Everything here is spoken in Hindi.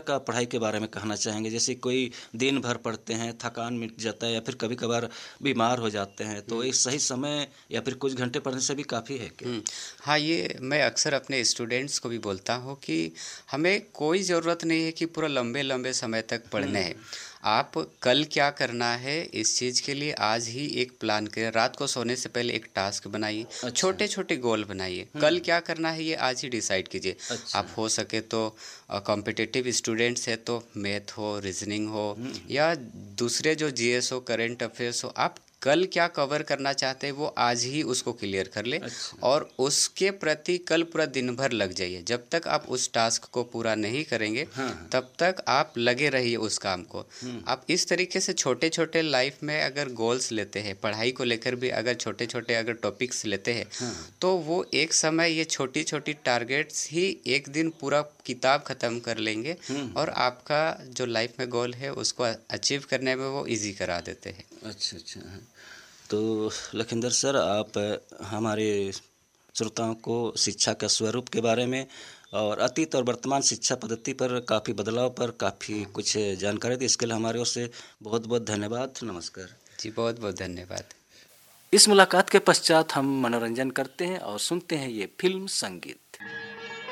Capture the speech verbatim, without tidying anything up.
का पढ़ाई के बारे में कहना चाहेंगे? जैसे कोई दिन भर पढ़ते हैं, थकान मिट जाता है या फिर कभी-कभार बीमार हो जाते हैं, तो एक सही समय या फिर कुछ घंटे पढ़ने से भी काफ़ी है क्या? हुँ। हाँ, ये मैं अक्सर अपने स्टूडेंट्स को भी बोलता हूँ कि हमें कोई ज़रूरत नहीं है कि पूरा लंबे-लंबे समय तक पढ़ना है। हुँ, आप कल क्या करना है, इस चीज़ के लिए आज ही एक प्लान करें। रात को सोने से पहले एक टास्क बनाइए, अच्छा। छोटे-छोटे गोल बनाइए। हुँ, कल क्या करना है, ये आज ही डिसाइड कीजिए। अच्छा। आप हो सके तो अ, कॉम्पिटिटिव स्टूडेंट्स हैं, तो मैथ हो, रीज़निंग हो हुँ, हुँ, या दूसरे जो जीएस हो, करंट अफ़ेयर्स हो, आप कल क्या कवर करना चाहते हैं, वो आज ही उसको क्लियर कर लें अच्छा। और उसके प्रति कल पूरा दिन भर लग जाइए। जब तक आप उस टास्क को पूरा नहीं करेंगे, हाँ, हाँ। तब तक आप लगे रहिए उस काम को। हुँ, आप इस तरीके से छोटे-छोटे लाइफ में अगर गोल्स लेते हैं, पढ़ाई को लेकर भी अगर छोटे-छोटे अगर टॉपिक्स लेते हैं, हाँ, हाँ। तो वो एक समय ये छोटी-छोटी टारगेट्स ही एक दिन पूरा किताब ख़त्म कर लेंगे हुँ, और हुँ। आपका जो लाइफ में गोल है, उसको अचीव करने में वो ईज़ी करा देते हैं। अच्छा, अच्छा। हाँ। तो लखिंदर सर, आप अ, हमारे श्रोताओं को शिक्षा का स्वरूप के बारे में और अतीत और वर्तमान शिक्षा पद्धति पर काफ़ी बदलाव पर काफ़ी कुछ जानकारी दी, इसके लिए हमारे ओर से बहुत-बहुत धन्यवाद। नमस्कार। जी, बहुत-बहुत धन्यवाद। इस मुलाकात के पश्चात हम मनोरंजन करते हैं और सुनते हैं ये फ़िल्म संगीत।